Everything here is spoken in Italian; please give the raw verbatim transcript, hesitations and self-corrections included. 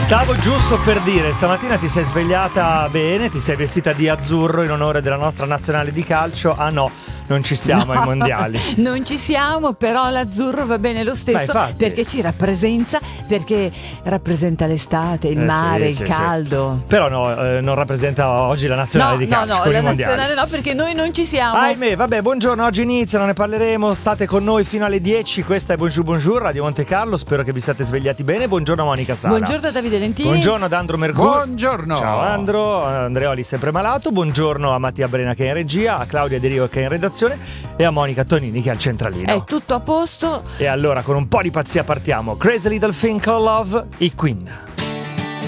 Stavo giusto per dire, stamattina ti sei svegliata bene, ti sei vestita di azzurro in onore della nostra nazionale di calcio. Ah no, non ci siamo no, ai mondiali. Non ci siamo, però l'azzurro va bene lo stesso. Beh, perché ci rappresenta, perché rappresenta l'estate, il eh mare, sì, il sì, caldo. Sì. Però no, eh, non rappresenta oggi la nazionale no, di calcio. No, no, la nazionale no, perché noi non ci siamo. Ahimè, vabbè, buongiorno, oggi inizia, non ne parleremo. State con noi fino alle dieci. Questa è Bonjour Bonjour, Radio Monte Carlo. Spero che vi siate svegliati bene. Buongiorno Monica Sala. Buongiorno Davide Lentini. Buongiorno ad Andro Mercurio. Buongiorno. Ciao Andro, Andreoli sempre malato. Buongiorno a Mattia Brena che è in regia, a Claudia De Rio che è in redazione e a Monica Tonini che è al centralino. È tutto a posto. E allora con un po' di pazzia partiamo. Crazy Little Thing Called Love, i Queen.